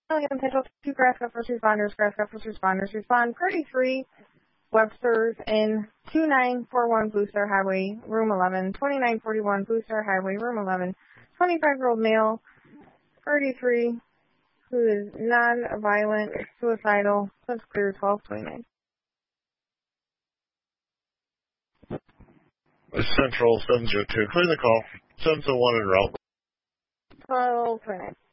Calling potential 2 Grasscup first responders respond. Party 3, Webster's in 2941 Blue Star Highway, room 11, 2941 Blue Star Highway, room 11, 25-year-old male, 33, who is non-violent, suicidal, since clear 1229. Central 702, clear the call, 701 en route. 1229.